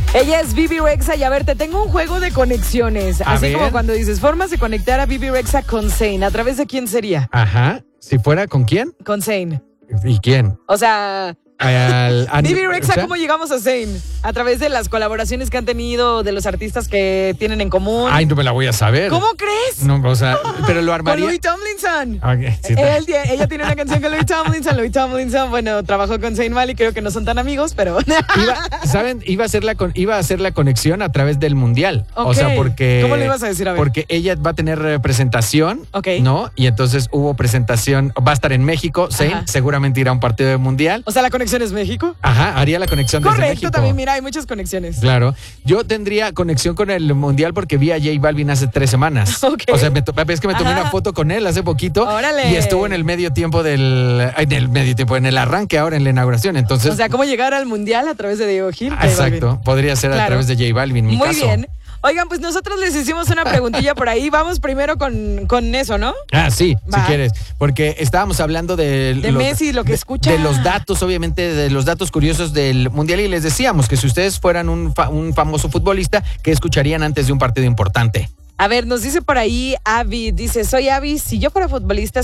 Ella es Bebe Rexha y a ver, te tengo un juego de conexiones. Así como cuando dices, formas de conectar a Bebe Rexha con Zayn. ¿A través de quién sería? Ajá. ¿Si fuera con quién? Con Zayn. ¿Y quién? O sea... Bebe Rexha, ¿cómo llegamos a Zayn? A través de las colaboraciones que han tenido, de los artistas que tienen en común. Ay, no me la voy a saber. ¿Cómo crees? No, o sea, pero lo armaría. Con Louis Tomlinson. Okay, sí, Ella tiene una canción con Louis Tomlinson. Louis Tomlinson, bueno, trabajó con Zayn Malik, creo que no son tan amigos, pero... ¿Saben? Iba a hacer la conexión a través del Mundial. Okay. O sea, porque... ¿Cómo le ibas a decir? A ver. Porque ella va a tener presentación, ¿no? Y entonces hubo presentación, va a estar en México, Zayn, seguramente irá a un partido de Mundial. O sea, la conexión es México. Ajá, haría la conexión desde México. Correcto, también, mira, hay muchas conexiones. Claro. Yo tendría conexión con el Mundial porque vi a J Balvin hace 3 semanas. Okay. O sea, es que me tomé una foto con él hace poquito. ¡Órale! Y estuvo en el medio tiempo en el arranque ahora, en la inauguración. Entonces, o sea, ¿cómo llegar al Mundial a través de Diego Gil? Exacto, podría ser a través de J Balvin, mi Muy caso. bien. Oigan, pues nosotros les hicimos una preguntilla por ahí. Vamos primero con eso, ¿no? Sí, si quieres. Porque estábamos hablando de Messi, lo que escucha. De los datos, obviamente, de los datos curiosos del Mundial. Y les decíamos que si ustedes fueran un famoso futbolista, ¿qué escucharían antes de un partido importante? A ver, nos dice por ahí Avi. Dice, soy Avi. Si yo fuera futbolista,